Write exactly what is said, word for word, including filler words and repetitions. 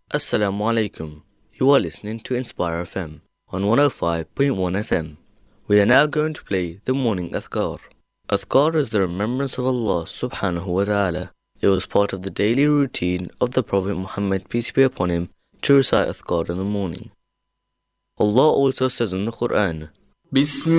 Assalamu alaikum. You are listening to Inspire F M on one oh five point one F M. We are now going to play the morning Adhkar. Adhkar is the remembrance of Allah subhanahu wa ta'ala. It was part of the daily routine of the Prophet Muhammad, peace be upon him, to recite Adhkar in the morning. Allah also says in the Quran,